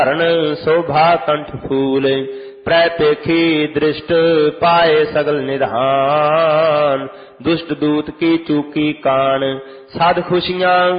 धरण शोभा कंठ फूल, प्रपेखी दृष्ट पाए सगल निधान। दुष्ट दूत की चूकी कान, साध खुशियाँ